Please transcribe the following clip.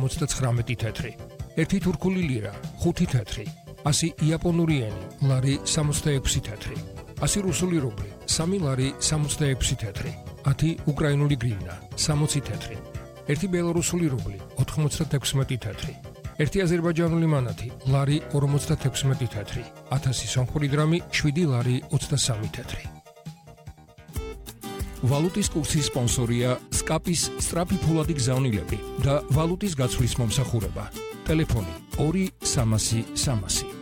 79 თეთრი, 1 თურქული ლირა 5 თეთრი, 100 იაპონური ენი ლარი 66 თეთრი, 100 რუსული რუბლი 3 ლარი 66 თეთრი, 10 უკრაინული გრივნა 60 თეთრი, 1 ბელორუსული რუბლი 96 თეთრი, 1 აზერბაიჯანული მანათი ლარი 56 თეთრი, 1000 სომხური დრამი 7 ლარი 23 თეთრი. ვალუტის კურსის სპონსორია SCAP-ის სწრაფი ფულადი გზავნილები და ვალუტის გაცვლის მომსახურება. ტელეფონი 2 300 300.